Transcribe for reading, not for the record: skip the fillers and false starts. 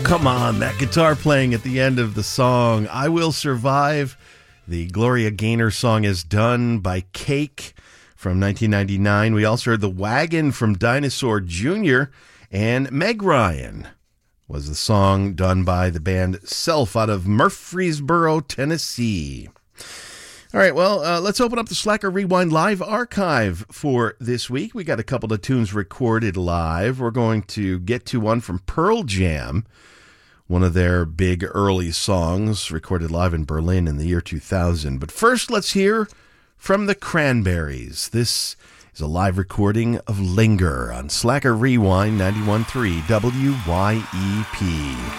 come on, that guitar playing at the end of the song, I Will Survive. The Gloria Gaynor song is Done by Cake from 1999. We also heard The Wagon from Dinosaur Jr. And Meg Ryan was the song done by the band Self out of Murfreesboro, Tennessee. All right, well, let's open up the Slacker Rewind Live archive for this week. We got a couple of tunes recorded live. We're going to get to one from Pearl Jam, one of their big early songs recorded live in Berlin in the year 2000. But first, let's hear from the Cranberries. This is a live recording of Linger on Slacker Rewind 91.3 WYEP.